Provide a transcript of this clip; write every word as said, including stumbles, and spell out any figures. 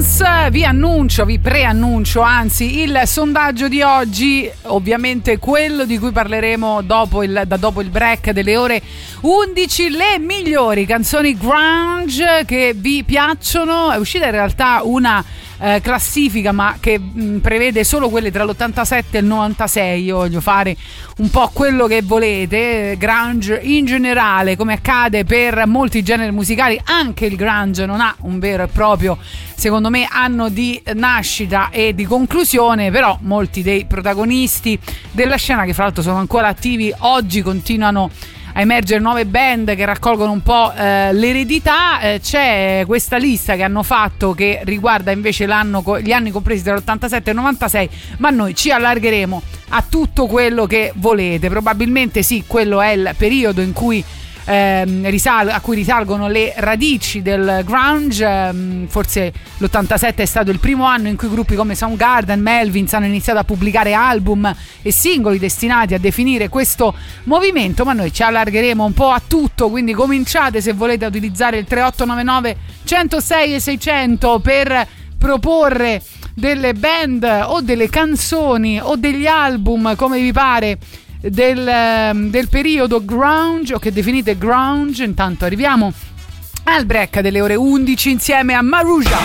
Dance. Vi annuncio, vi preannuncio anzi il sondaggio di oggi, ovviamente quello di cui parleremo dopo il, da dopo il break delle ore undici, le migliori canzoni grunge che vi piacciono. È uscita in realtà una eh, classifica ma che mh, prevede solo quelle tra l'ottantasette e il novantasei. Io voglio fare un po' quello che volete, grunge in generale, come accade per molti generi musicali. Anche il grunge non ha un vero e proprio, secondo me, anno di nascita e di conclusione, però molti dei protagonisti della scena, che fra l'altro sono ancora attivi oggi, continuano a emergere nuove band che raccolgono un po' eh, l'eredità. Eh, c'è questa lista che hanno fatto che riguarda invece l'anno, gli anni compresi tra l'ottantasette e il novantasei, ma noi ci allargheremo a tutto quello che volete. Probabilmente sì, quello è il periodo in cui ehm, risal- a cui risalgono le radici del grunge. Ehm, forse l'ottantasette è stato il primo anno in cui gruppi come Soundgarden, Melvins hanno iniziato a pubblicare album e singoli destinati a definire questo movimento, ma noi ci allargheremo un po' a tutto, quindi cominciate se volete a utilizzare il tre otto nove nove uno zero sei seicento per proporre delle band o delle canzoni o degli album, come vi pare, del, del periodo grunge o che definite grunge. Intanto arriviamo al break delle ore undici insieme a Maruja.